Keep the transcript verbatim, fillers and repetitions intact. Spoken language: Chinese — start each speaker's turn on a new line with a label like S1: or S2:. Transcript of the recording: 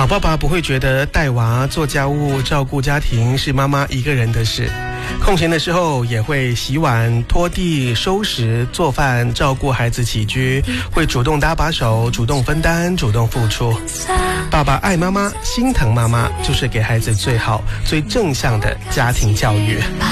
S1: 爸爸不会觉得带娃、做家务、照顾家庭是妈妈一个人的事，空闲的时候也会洗碗、拖地、收拾、做饭、照顾孩子起居，会主动搭把手，主动分担，主动付出。爸爸爱妈妈，心疼妈妈，就是给孩子最好、最正向的家庭教育。